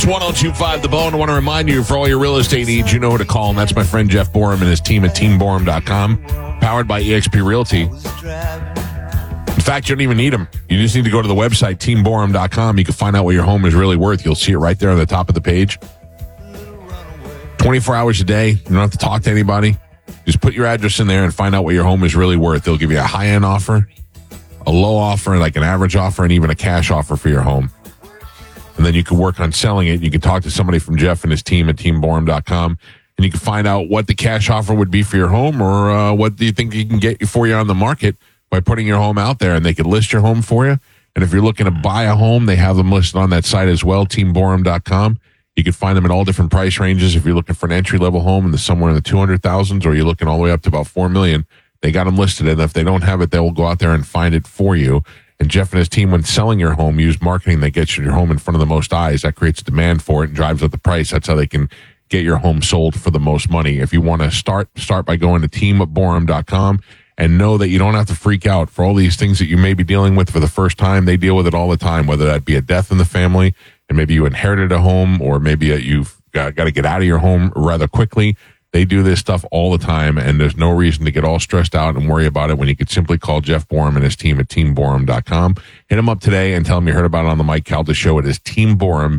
It's 1025 The Bone. I want to remind you, for all your real estate needs, you know who to call, and that's my friend Jeff Borum and his team at teamborum.com, powered by eXp Realty. In fact, you don't even need them. You just need to go to the website, teamborum.com. You can find out what your home is really worth. You'll see it right there on the top of the page. 24 hours a day. You don't have to talk to anybody. Just put your address in there and find out what your home is really worth. They'll give you a high-end offer, a low offer, like an average offer, and even a cash offer for your home. And then you can work on selling it. You can talk to somebody from Jeff and his team at teamborum.com, and you can find out what the cash offer would be for your home, or what do you think you can get for you on the market by putting your home out there, and they could list your home for you. And if you're looking to buy a home, they have them listed on that site as well, teamborum.com. You can find them in all different price ranges. If you're looking for an entry-level home in somewhere in the 200,000s, or you're looking all the way up to about $4 million, they got them listed. And if they don't have it, they will go out there and find it for you. And Jeff and his team, when selling your home, use marketing that gets your home in front of the most eyes. That creates demand for it and drives up the price. That's how they can get your home sold for the most money. If you want to start by going to teamborum.com, and know that you don't have to freak out for all these things that you may be dealing with for the first time. They deal with it all the time, whether that be a death in the family, and maybe you inherited a home, or maybe you've got to get out of your home rather quickly. They do this stuff all the time, and there's no reason to get all stressed out and worry about it when you could simply call Jeff Borum and his team at teamborum.com. Hit him up today and tell him you heard about it on the Mike Calta Show. It is teamborum,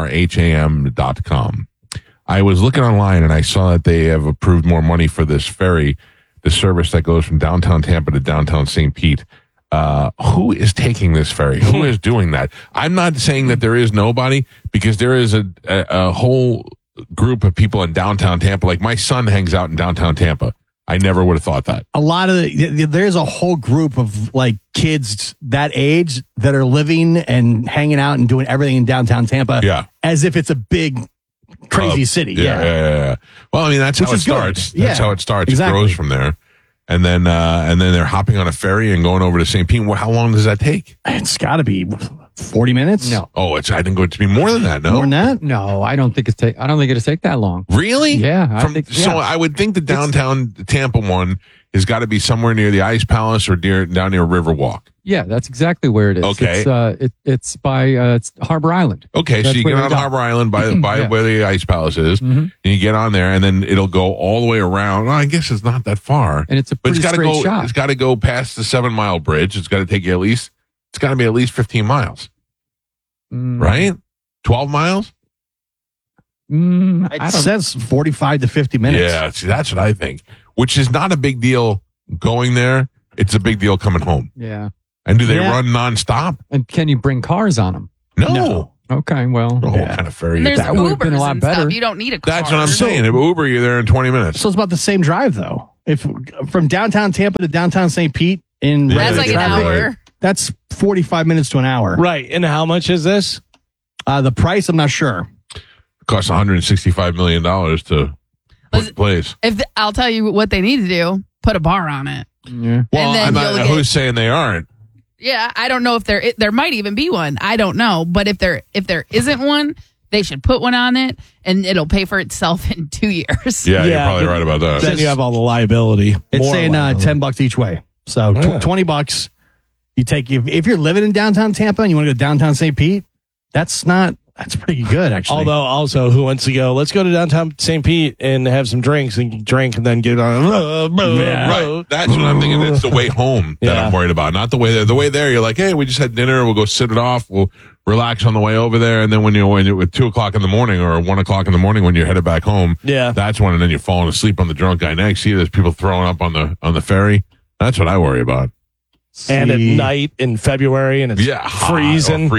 BORHAM.com. I was looking online, and I saw that they have approved more money for this ferry, the service that goes from downtown Tampa to downtown St. Pete. Who is taking this ferry? Who is doing that? I'm not saying that there is nobody, because there is a whole group of people in downtown Tampa. Like, my son hangs out in downtown Tampa. I never would have thought that. There's a whole group of like kids that age that are living and hanging out and doing everything in downtown Tampa. Yeah. As if it's a big, crazy city. Yeah. Well, I mean, that's how it starts. That's how it starts. Exactly. It grows from there. And then they're hopping on a ferry and going over to St. Pete. Well, how long does that take? It's got to be 40 minutes. No. Oh, I think it's to be more than that. No, more than that. No, I don't think it'll take that long. Really? Yeah. So I would think the downtown Tampa one has got to be somewhere near the Ice Palace or down near Riverwalk. Yeah, that's exactly where it is. Okay. It's by it's Harbor Island. Okay, That's so you where get we on go. Harbor Island by Yeah. where the Ice Palace is, and you get on there, and then it'll go all the way around. Well, I guess it's not that far, And it's a but pretty it's got to straight go. shot. It's got to go past the 7 Mile Bridge. It's got to take you at least. It's got to be at least 15 miles, right? 12 miles. It says 45 to 50 minutes. Yeah, see, that's what I think. Which is not a big deal going there. It's a big deal coming home. Yeah. And do they run nonstop? And can you bring cars on them? No. Okay, well. Oh, what kind of ferry? There's That would have been a Ubers lot and better. stuff. You don't need a car. That's what I'm saying. If Uber, you're there in 20 minutes. So it's about the same drive, though. If from downtown Tampa to downtown St. Pete in Yeah, That's like an traffic, hour. That's 45 minutes to an hour. Right. And how much is this? The price, I'm not sure. It costs $165 million to put in place. I'll tell you what they need to do: put a bar on it. Yeah. Well, then you'll get- who's saying they aren't? Yeah, I don't know if there might even be one. I don't know, but if there isn't one, they should put one on it, and it'll pay for itself in 2 years. Yeah, you're probably but right about that. Then you have all the liability. It's More saying liability. $10 each way. So Yeah. $20. You take if you're living in downtown Tampa and you want to go downtown St. Pete, that's pretty good actually. Although, also, who wants to go? Let's go to downtown St. Pete and have some drinks and drink and then get on. Right. That's what I'm thinking. It's the way home that I'm worried about, not the way there. The way there, you're like, hey, we just had dinner. We'll go sit it off. We'll relax on the way over there. And then when you're at 2 o'clock in the morning or 1 o'clock in the morning when you're headed back home, that's when, and then you're falling asleep on the drunk guy next to you. There's people throwing up on the ferry. That's what I worry about. And at night in February and it's freezing.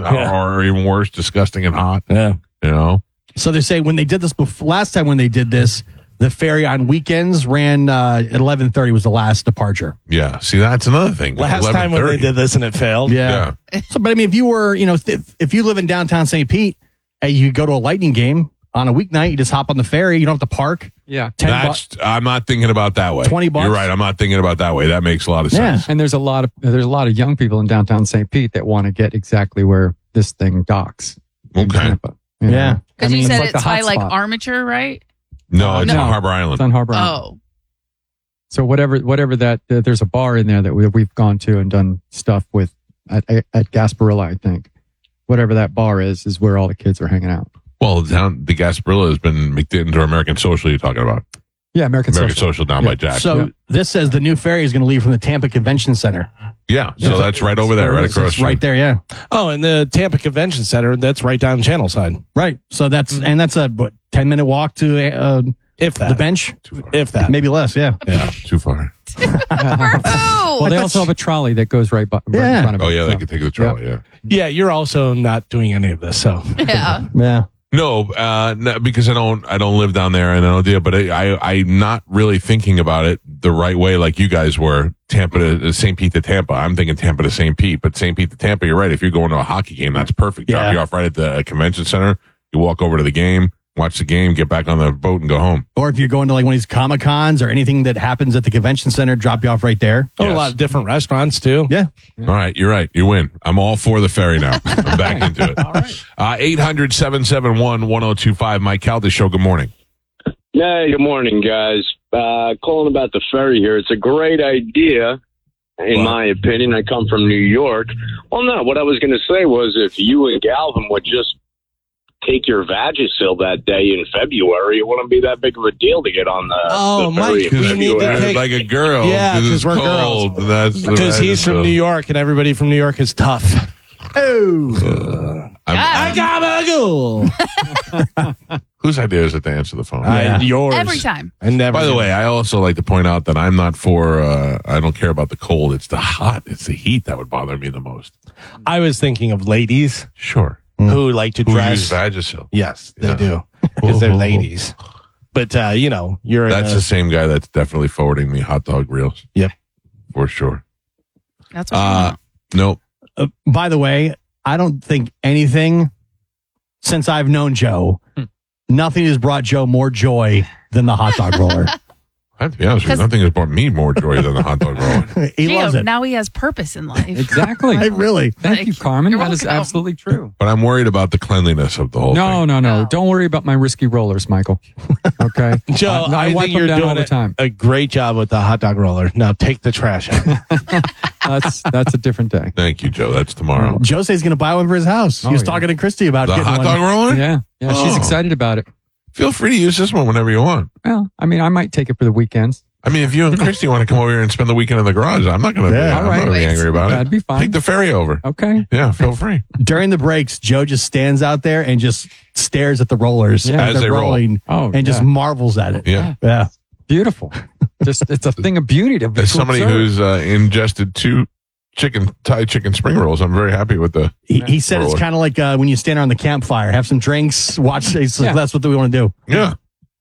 Or even worse, disgusting and hot. Yeah. You know? So they say when they did this last time when they did this, the ferry on weekends ran at 11:30 was the last departure. Yeah. See, that's another thing. Last time when they did this and it failed. Yeah. So, but I mean, if you were, if you live in downtown St. Pete and you go to a Lightning game on a weeknight, you just hop on the ferry. You don't have to park. Yeah. I'm not thinking about that way. $20. You're right. I'm not thinking about that way. That makes a lot of sense. And there's a lot of young people in downtown St. Pete that want to get exactly where this thing docks. in Okay. Tampa, you know? Because you said like it's the by hot like spot. Armature, right? No, it's No. on Harbor Island. It's on Harbor Island. Oh, So whatever that there's a bar in there that we've gone to and done stuff with at Gasparilla, I think. whatever that bar is where all the kids are hanging out. Well, down the Gasparilla has been McDitton or American Social. You're talking about Yeah, American Social down by Jack. So this says the new ferry is going to leave from the Tampa Convention Center. Yeah, so that's right over there, right across the It's street. right there, yeah. Oh, and the Tampa Convention Center, that's right down Channel side. Right. So that's a 10-minute walk to If that. the bench. If that. Maybe less, yeah. Yeah, too far. Oh, Well, they also have a trolley that goes right in Yeah. front of it. Oh yeah, they so. could take the trolley. Yeah. Yeah, you're also not doing any of this, so. yeah. Yeah. No, because I don't live down there and I don't deal. But I'm not really thinking about it the right way, like you guys were. Tampa to St. Pete to Tampa. I'm thinking Tampa to St. Pete, but St. Pete to Tampa. You're right. If you're going to a hockey game, that's perfect. Drop Yeah. you off right at the convention center. You walk over to the game, watch the game, get back on the boat, and go home. Or if you're going to like one of these Comic-Cons or anything that happens at the convention center, drop you off right there. Oh, Yes. a lot of different restaurants, too. Yeah. All right, you're right. You win. I'm all for the ferry now. I'm back into it. All right. 800-771-1025. Mike Calda Show. Good morning. Hey, good morning, guys. Calling about the ferry here. It's a great idea, in my opinion. I come from New York. Well, no, what I was going to say was if you and Galvin would just take your Vagisil that day in February, it wouldn't be that big of a deal to get on the Oh, the ferry Mike, in we need to February. take- Like a girl. Yeah, 'cause 'cause it's we're cold. That's Because he's from New York, and everybody from New York is tough. Oh. I got a goal. Whose idea is it to answer the phone? Yours. Every time. I never. By the way, I also like to point out that I'm not for, I don't care about the cold. It's the hot. It's the heat that would bother me the most. I was thinking of ladies Sure. who like to Who use dress. Vagisil? Yes, they Yeah. do. Because they're ladies. But, you're in That's a- the same guy that's definitely forwarding me hot dog reels. Yep. For sure. That's what I want. Nope. By the way, I don't think anything since I've known Joe, nothing has brought Joe more joy than the hot dog roller. I have to be honest with you. Nothing has brought me more joy than the hot dog roller. He loves Gio, it. now he has purpose in life. Exactly. Really. Thank you, Carmen. You're That is welcome. absolutely true. But I'm worried about the cleanliness of the whole No, thing. no. No. Don't worry about my risky rollers, Michael. Okay. Joe, I I wipe think them you're down doing all the time. a great job with the hot dog roller. Now take the trash out. That's a different day. Thank you, Joe. That's tomorrow. Jose's going to buy one for his house. He was yeah. talking to Christy about The getting hot one. dog roller? Yeah. Yeah. She's Oh. excited about it. Feel free to use this one whenever you want. Well, I mean, I might take it for the weekends. I mean, if you and Christy want to come over here and spend the weekend in the garage, I'm not going to Yeah. I'm All not right. gonna be angry about That'd it. be fine. Take the ferry over. Okay. Yeah, feel free. During the breaks, Joe just stands out there and just stares at the rollers Yeah. as As they're they roll. rolling Oh, and just yeah. marvels at it. Yeah. Yeah. Beautiful. Just it's a thing of beauty to As somebody observe. who's ingested 2 Thai chicken spring rolls, I'm very happy with the. He said it's Roller. kind of like when you stand around the campfire, have some drinks, watch. He's like, Yeah. that's what we want to do. Yeah.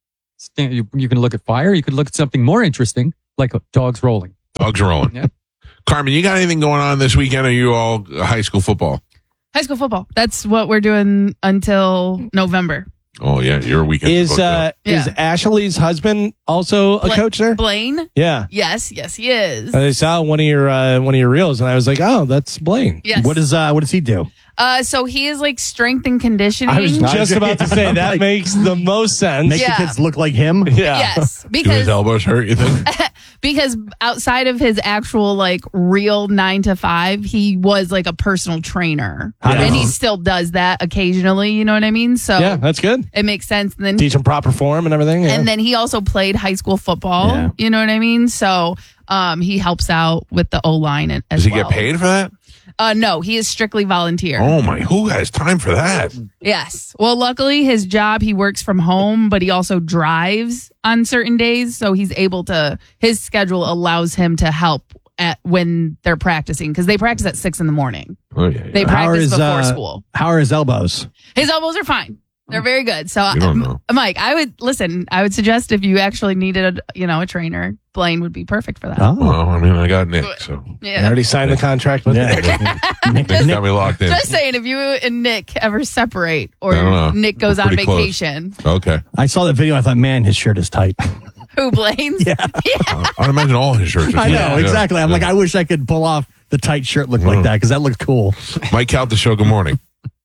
You can look at fire. You could look at something more interesting, like dogs rolling. Dogs rolling. Yeah. Carmen, you got anything going on this weekend? Or are you all high school football? High school football. That's what we're doing until November. Oh, yeah. Your weekend Is Yeah. Ashley's husband also a coach there? Blaine? Yeah. Yes, he is. I saw one of your reels, and I was like, oh, that's Blaine. Yes. What does he do? So he is like strength and conditioning. I was just about to say that Like- makes the most sense. Make Yeah. the kids look like him? Yeah. Yes, Do his because elbows hurt, you think? because outside of his actual like real 9 to 5, he was like a personal trainer, Yeah. and he still does that occasionally. You know what I mean? So Yeah, that's good. it makes sense. And then Teach him proper form and everything. Yeah. and then he also played high school football. Yeah. You know what I mean? So he helps out with the O line as Does he well. get paid for that? No, he is strictly volunteer. Oh, my. Who has time for that? Yes. Well, luckily his job, he works from home, but he also drives on certain days. So he's able to, his schedule allows him to help at when they're practicing because they practice at 6 a.m. Oh, yeah. They yeah. practice before is, school. How are his elbows? His elbows are fine. They're very good. So, You don't know. Mike, I would suggest if you actually needed a trainer, Blaine would be perfect for that. Oh. Well, I mean, I got Nick, so I Yeah. already signed the contract with Yeah. him. Nick got me locked in. Just saying, if you and Nick ever separate or I don't know. Nick goes We're on pretty close. vacation, Okay. I saw that video. I thought, man, his shirt is tight. who Blaine's? Yeah. I'd imagine all his shirts are I know, tight. exactly. I'm Yeah. like, I wish I could pull off the tight shirt look Mm. like that because that looked cool. Mike Out the show. Good morning.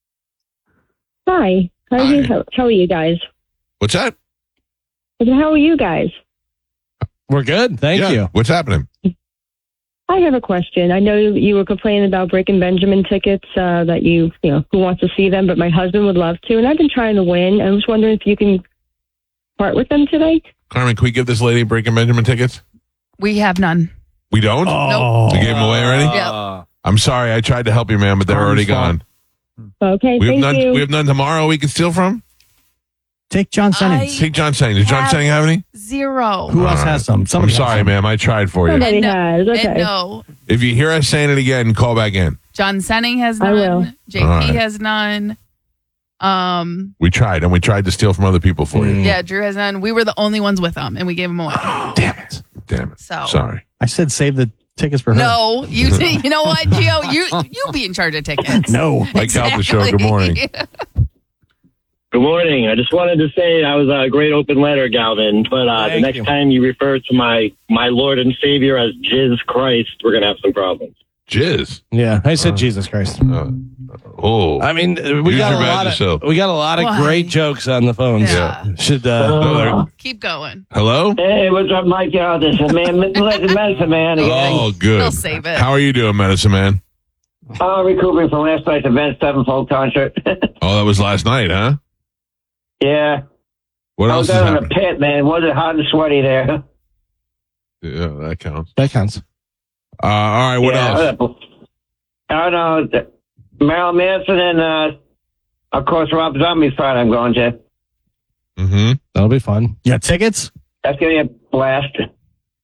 Hi. How are you guys? What's that? How are you guys? We're good. Thank Yeah. you. What's happening? I have a question. I know you were complaining about Breaking Benjamin tickets, that you know, who wants to see them, but my husband would love to, and I've been trying to win. I was wondering if you can part with them today. Carmen, can we give this lady Breaking Benjamin tickets? We have none. We don't? Oh. We gave them away already? Yeah. I'm sorry. I tried to help you, man, but they're already gone. Okay, We have thank none. you. We have none tomorrow we can steal from? Take John Sennings. Take John Sang. Does John Sang have any? Zero. Who else has some? I'm Somebody has sorry, some. ma'am. I tried for you. Somebody And no- has. Okay. And no. If you hear us saying it again, call back in. John Senning has I will. none. JP All right. has none. We tried, and we tried to steal from other people for you. Yeah, Drew has none. We were the only ones with them, and we gave them away. Damn it. Damn it. So Sorry. I said save the tickets for her. no, you know what, Gio? You be in charge of tickets. No. Mike out the show. Good morning. Good morning. I just wanted to say that was a great open letter, Galvin. But the Thank next you. time you refer to my Lord and Savior as Jizz Christ, we're going to have some problems. Jizz. Yeah, I said Jesus Christ. Oh. I mean, Use we got your a lot badge yourself. of Why? great jokes on the phones. Yeah. Should Keep going. Hello? Hey, what's up, Mike? This is Medicine Man Oh, good. He'll save it. How are you doing, Medicine Man? recuperating from last night's Avenged Sevenfold concert. Oh, that was last night, huh? Yeah. What I else was is down in the happening? pit, man. Was it hot and sweaty there? Yeah, that counts. That counts. All right, what else? I don't know. Marilyn Manson and, of course, Rob Zombie's part I'm going to. Mm-hmm. That'll be fun. You got tickets? That's going to be a blast. Do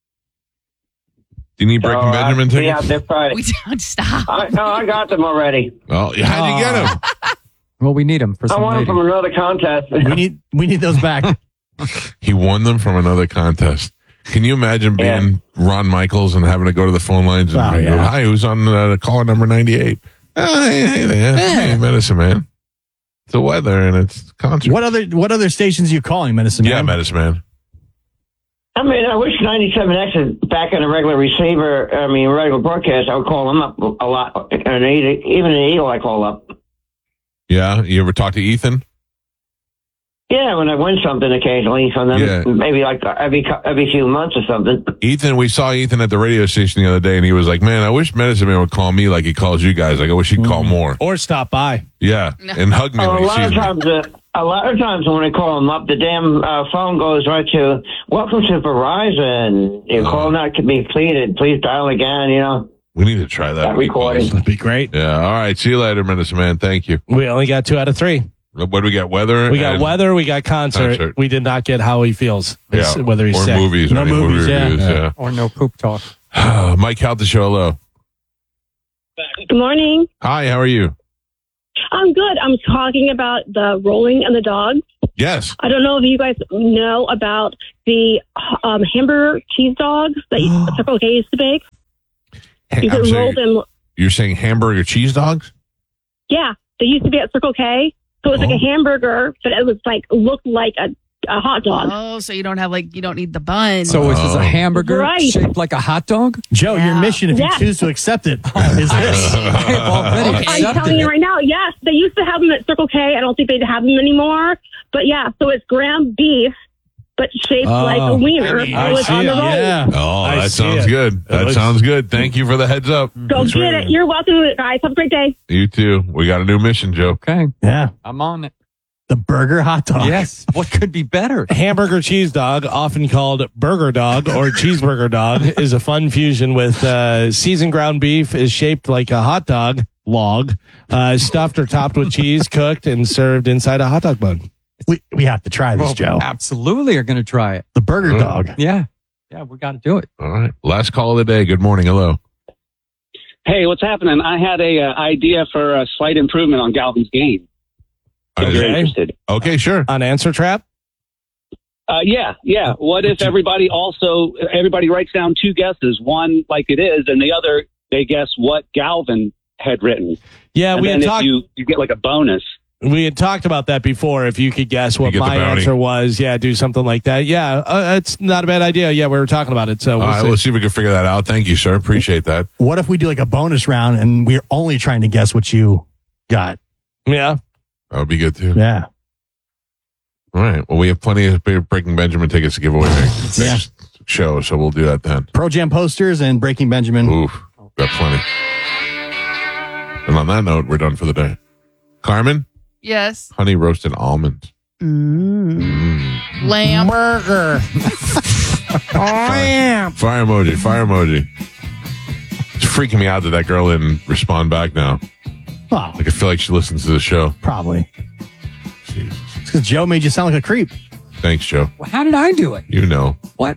you need Breaking Benjamin Be out tickets? there Friday. We don't stop. I got them already. Well, how'd you get them? Well, we need them for I some won them lady. from another contest. We need those back. He won them from another contest. Can you imagine being Ron Michaels and having to go to the phone lines and Oh, go, yeah. hi, who's on caller number 98? Hey there. Hey, Medicine Man. It's the weather and it's concert. What other stations are you calling, Medicine Man? Yeah, Medicine Man. I mean, I wish 97X is back on a regular receiver. Regular broadcast. I would call them up a lot. And even an Eagle, I call up. Yeah, you ever talk to Ethan? Yeah, when I win something occasionally from them, Yeah. maybe like every few months or something. Ethan, we saw Ethan at the radio station the other day, and he was like, man, I wish Medicine Man would call me like he calls you guys. Like, I wish he'd call more. Or stop by. Yeah, and hug me Oh, when a he lot sees of me. times, a lot of times when I call them up, the damn phone goes right to "Welcome to Verizon. Your call not can be completed. Please dial again." You know, We need to try that. that when he recording. calls. That'd be great. Yeah, all right. See you later, Medicine Man. Thank you. We only got 2 out of 3. What do we got? Weather? We got and- weather. We got concert. Concert. We did not get how he feels. Yeah. Whether he's or sick. movies. No or any movies, movie yeah. reviews, Or no poop talk. yeah. Mike out the show. Hello. Good morning. Hi, how are you? I'm good. I'm talking about the rolling and the dog. Yes. I don't know if you guys know about the hamburger cheese dogs that Circle K used to bake. You I'm could roll sorry, them. you're saying hamburger cheese dogs? Yeah, they used to be at Circle K. So it was like Oh. a hamburger, but it was like looked like a hot dog. Oh, so you don't need the bun. So is this Oh. a hamburger Right. shaped like a hot dog? Joe, your Yeah. mission, if Yeah. you choose to accept it, is this. I have already Okay. I'm accepted telling you it. right now, yes, they used to have them at Circle K. I don't think they have them anymore. But yeah, so it's ground beef, but shaped like a wiener. I So it's see on the it, roll. Yeah. Oh, I that see sounds it. good. That looks- sounds good. Thank you for the heads up. Go That's get right. it. You're welcome, guys. Have a great day. You too. We got a new mission, Joe. Okay, Yeah. I'm on it. The burger hot dog. Yes. What could be better? Hamburger cheese dog, often called burger dog or cheeseburger dog, is a fun fusion with seasoned ground beef is shaped like a hot dog log, stuffed or topped with cheese, cooked and served inside a hot dog bun. We have to try this, Well, Joe. absolutely are going to try it. The burger Good. dog. Yeah. Yeah, we got to do it. All right. Last call of the day. Good morning. Hello. Hey, what's happening? I had a idea for a slight improvement on Galvin's game. If you're Okay. interested. Okay, sure. On answer trap? Yeah. What if everybody writes down 2 guesses, one like it is, and the other they guess what Galvin had written. Yeah, And we then had if talked. you get like a bonus. We had talked about that before. If you could guess what get the my bounty. answer was, do something like that. Yeah, it's not a bad idea. Yeah, we were talking about it. So All we'll right, see. let's see if we can figure that out. Thank you, sir. Appreciate that. What if we do like a bonus round and we're only trying to guess what you got? Yeah. That would be good too. Yeah. All right. Well, we have plenty of Breaking Benjamin tickets to give away. Yeah. show, so we'll do that then. Pro Jam posters and Breaking Benjamin. Oof, got plenty. And on that note, we're done for the day. Carmen, Yes. honey roasted almonds. Lamb. Burger. Fire emoji. It's freaking me out that girl didn't respond back now. Wow. Like, I feel like she listens to the show. Probably. Jesus. It's because Joe made you sound like a creep. Thanks, Joe. Well, how did I do it? You know. What?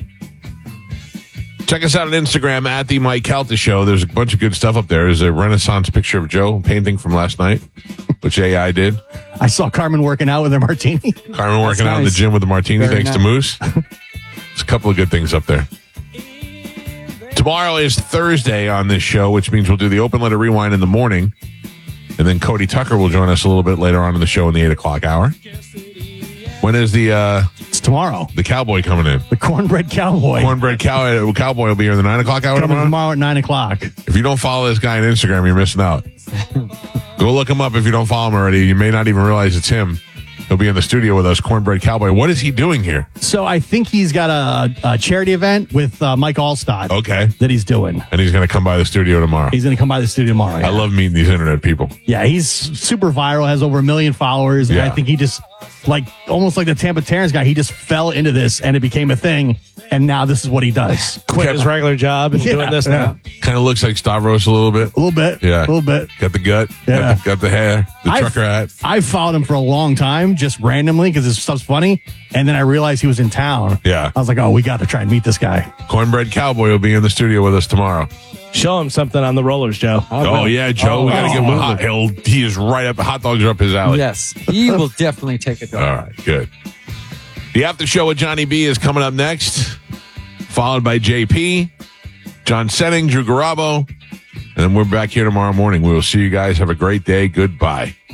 Check us out on Instagram at the Mike Calta Show. There's a bunch of good stuff up there. There's a Renaissance picture of Joe painting from last night, which AI did. I saw Carmen working out with her martini. Carmen working out in the nice. gym with the martini, Very thanks to Moose. There's a couple of good things up there. Tomorrow is Thursday on this show, which means we'll do the open letter rewind in the morning. And then Cody Tucker will join us a little bit later on in the show in the 8 o'clock hour. When is It's tomorrow. the cowboy coming in? The Cornbread Cowboy. Cornbread cowboy will be here in the 9 o'clock hour Coming tomorrow. tomorrow at 9 o'clock. If you don't follow this guy on Instagram, you're missing out. Go look him up if you don't follow him already. You may not even realize it's him. He'll be in the studio with us, Cornbread Cowboy. What is he doing here? So I think he's got a charity event with Mike Allstott Okay. that he's doing. And he's going to come by the studio tomorrow. He's going to come by the studio tomorrow. I Yeah. love meeting these internet people. Yeah, he's super viral, has over 1 million followers. And Yeah. I think he just, almost like the Tampa Terrence guy, he just fell into this and it became a thing. And now this is what he does. Quit his regular job and doing this now. Kind of looks like Stavros a little bit. A little bit. Yeah. A little bit. Got the gut. Yeah. Got the hair. The I've- trucker hat. I've followed him for a long time, just randomly, because his stuff's funny. And then I realized he was in town. Yeah. I was like, oh, we got to try and meet this guy. Cornbread Cowboy will be in the studio with us tomorrow. Show him something on the rollers, Joe. Oh, yeah, Joe. we got to give him a hot hill. He is right up. Hot dogs are up his alley. Yes, he will definitely take it. All right, good. The after show with Johnny B is coming up next, followed by JP, John Senning, Drew Garabo, and then we're back here tomorrow morning. We will see you guys. Have a great day. Goodbye.